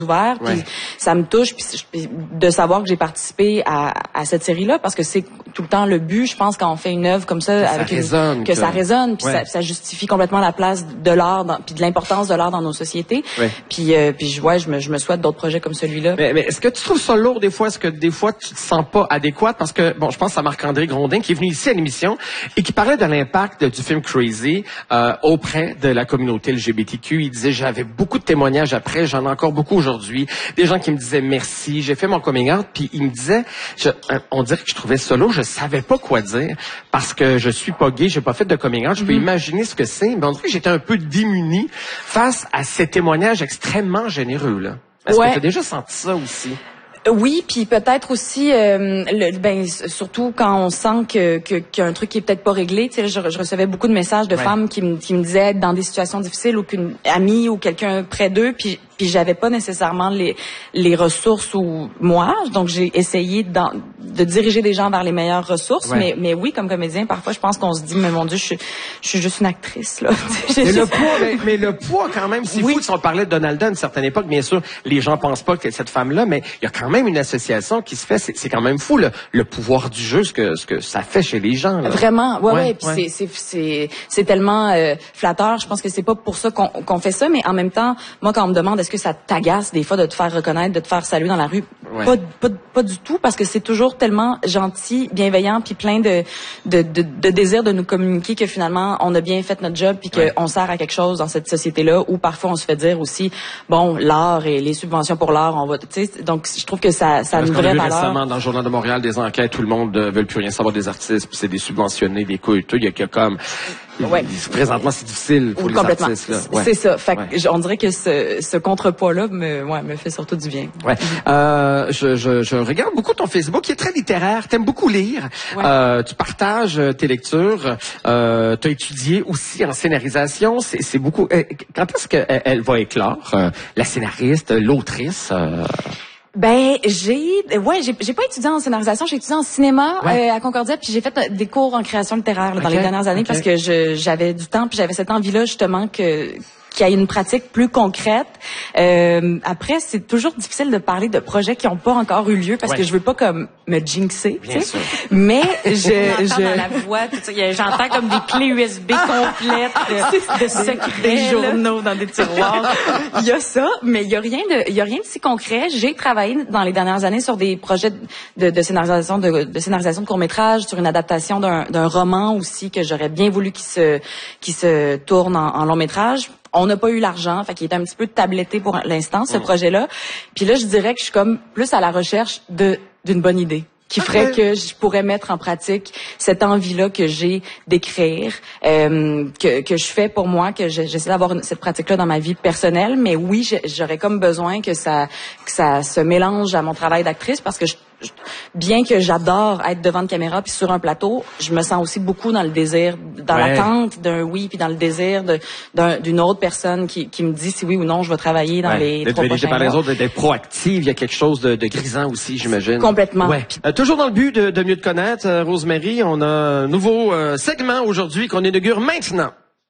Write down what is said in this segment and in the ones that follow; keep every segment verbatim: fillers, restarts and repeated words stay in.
ouvert, puis ouais. ça me touche, puis de savoir que j'ai participé à, à cette série-là, parce que c'est tout le temps le but, je pense, quand on fait une œuvre comme ça, que avec ça une, résonne, que, que ça résonne, puis ouais. ça, ça justifie complètement la place de l'art, dans, puis de l'importance de l'art dans nos sociétés. Ouais. Puis, euh, puis je, ouais, je me, je me souhaite d'autres projets comme celui-là. Mais, mais est-ce que tu trouves ça lourd des fois? Est-ce que des fois tu te sens pas adéquate? Parce que, bon, je pense à Marc-André Grondin qui est venu ici à l'émission et qui parlait de l'impact du film Crazy euh, auprès de la communauté L G B T Q. Il disait, j'avais beaucoup de témoignages après, j'en ai encore beaucoup aujourd'hui. Des gens qui me disaient merci, j'ai fait mon coming out, puis il me disait, je, on dirait que je trouvais ça lourd, je savais pas quoi dire parce que je suis pas gay, j'ai pas fait de coming out. Je peux mm-hmm. imaginer ce que c'est, mais on dirait que j'étais un peu démunie face à ces témoignages extrêmement généreux là. Est-ce ouais. que tu as déjà senti ça aussi? Oui, puis peut-être aussi, euh, le, ben surtout quand on sent que, que qu'il y a un truc qui est peut-être pas réglé. Tu sais, je, je recevais beaucoup de messages de ouais. femmes qui me qui me disaient être dans des situations difficiles ou qu'une amie ou quelqu'un près d'eux, puis puis j'avais pas nécessairement les les ressources ou moi, donc j'ai essayé de, de diriger des gens vers les meilleures ressources. Ouais. Mais mais oui, comme comédien, parfois je pense qu'on se dit, mais mon Dieu, je suis je suis juste une actrice là. mais le poids, mais, mais le poids quand même, c'est oui. fou. Si on parlait de Donalda à une certaine époque, bien sûr, les gens pensent pas que cette femme-là, mais il y a quand même une association qui se fait. C'est, c'est quand même fou le, le pouvoir du jeu, ce que ce que ça fait chez les gens. Là. Vraiment, ouais, ouais. ouais puis ouais. c'est c'est c'est c'est tellement euh, flatteur. Je pense que c'est pas pour ça qu'on qu'on fait ça, mais en même temps, moi quand on me demande est-ce que ça t'agace des fois de te faire reconnaître, de te faire saluer dans la rue, ouais. pas, pas pas du tout, parce que c'est toujours tellement gentil, bienveillant, puis plein de de de, de désir de nous communiquer que finalement on a bien fait notre job, puis qu'on ouais. sert à quelque chose dans cette société-là. Ou parfois on se fait dire aussi, bon, l'art et les subventions pour l'art, on va, tu sais, donc je trouve que ça ça a une vraie valeur. Récemment, dans le Journal de Montréal, des enquêtes, tout le monde ne veut plus rien savoir des artistes, puis c'est des subventionnés, des couilles, tout. Il y a que comme... Ouais. Présentement, c'est difficile pour les artistes. Là. Ouais. C'est ça. Fait que ouais. on dirait que ce, ce contrepoids-là me, ouais, me fait surtout du bien. Ouais. Euh, je, je, je regarde beaucoup ton Facebook, qui est très littéraire. T'aimes beaucoup lire. Ouais. Euh, tu partages tes lectures. Euh, tu as étudié aussi en scénarisation. C'est, c'est beaucoup. Quand est-ce qu'elle elle va éclore, euh, la scénariste, l'autrice? Euh... Ben j'ai ouais j'ai j'ai pas étudié en scénarisation, j'ai étudié en cinéma ouais. euh, à Concordia, puis j'ai fait euh, des cours en création littéraire là, dans okay. les dernières années okay. parce que je j'avais du temps, puis j'avais cette envie là justement que qu'il y ait une pratique plus concrète. Euh, après, c'est toujours difficile de parler de projets qui n'ont pas encore eu lieu parce ouais. que je veux pas comme me jinxer, tu sais. Mais je, je... dans la voix, j'entends comme des clés U S B complètes de, de secrets, des journaux dans des tiroirs. Il y a ça, mais il y a rien de, il y a rien de si concret. J'ai travaillé dans les dernières années sur des projets de, de scénarisation, de, de scénarisation de court-métrage, sur une adaptation d'un, d'un roman aussi que j'aurais bien voulu qu'il se, qu'il se tourne en, en long-métrage. On n'a pas eu l'argent, fait qu'il est un petit peu tabletté pour l'instant, ce mmh. projet-là. Puis là, je dirais que je suis comme plus à la recherche de d'une bonne idée qui ferait okay. que je pourrais mettre en pratique cette envie-là que j'ai d'écrire, euh, que que je fais pour moi, que je, j'essaie d'avoir une, cette pratique-là dans ma vie personnelle. Mais oui, j'aurais comme besoin que ça que ça se mélange à mon travail d'actrice parce que je, bien que j'adore être devant une caméra puis sur un plateau, je me sens aussi beaucoup dans le désir, dans ouais. l'attente d'un oui, puis dans le désir de d'un, d'une autre personne qui, qui me dit si oui ou non je vais travailler dans ouais. les d'être, trois prochains mois. Par les autres, d'être proactive, il y a quelque chose de, de grisant aussi, j'imagine. Complètement. Ouais. Euh, toujours dans le but de, de mieux te connaître, euh, Rosemary, on a un nouveau euh, segment aujourd'hui qu'on inaugure maintenant.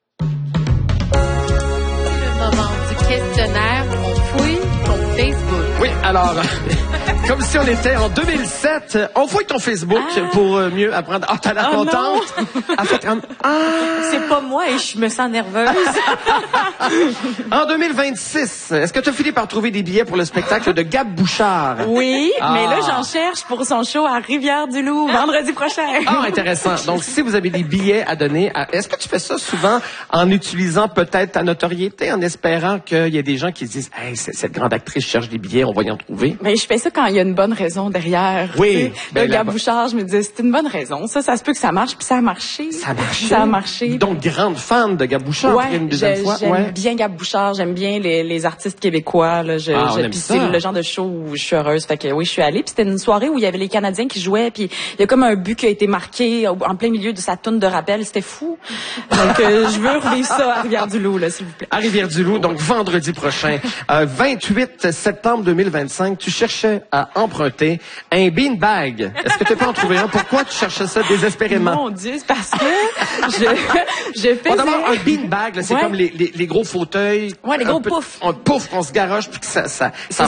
Le moment du questionnaire, on fouille ton Facebook. Oui, alors... Comme si on était en deux mille sept. On fouille ton Facebook ah. pour euh, mieux apprendre. Ah, t'as l'air oh contente? En fait, um, ah. C'est pas moi et je me sens nerveuse. En deux mille vingt-six, est-ce que tu as fini par trouver des billets pour le spectacle de Gab Bouchard? Oui, ah. mais là, j'en cherche pour son show à Rivière-du-Loup, vendredi prochain. Ah, intéressant. Donc, si vous avez des billets à donner, à... est-ce que tu fais ça souvent en utilisant peut-être ta notoriété, en espérant qu'il y ait des gens qui se disent « Hey, cette grande actrice cherche des billets, on va y en trouver. » Mais je fais ça quand il y a une bonne raison derrière. Oui. Ben, le Gab Bouchard, je me disais, c'est une bonne raison. Ça, ça se peut que ça marche, puis ça a marché. Ça a marché. Ça a marché. Donc, grande fan de Gab Bouchard, ouais, une deuxième je, fois. J'aime ouais. bien Gab Bouchard, j'aime bien les, les artistes québécois. Là. Je, ah, je, puis c'est le genre de show où je suis heureuse. Fait que oui, je suis allée. Puis c'était une soirée où il y avait les Canadiens qui jouaient. Puis il y a comme un but qui a été marqué en plein milieu de sa toune de rappel. C'était fou. Donc, euh, je veux revivre ça à Rivière-du-Loup, là, s'il vous plaît. À Rivière-du-Loup, donc vendredi prochain, euh, vingt-huit septembre deux mille vingt-cinq, tu cherchais à emprunter un beanbag. Est-ce que tu peux en trouver un? Pourquoi tu cherchais ça désespérément? Mon Dieu, c'est parce que je, je faisais... On demande un beanbag, là, c'est ouais. comme les, les, les gros fauteuils. Ouais, les gros poufs. Un pouf qu'on se garoche puis que ça, ça, ça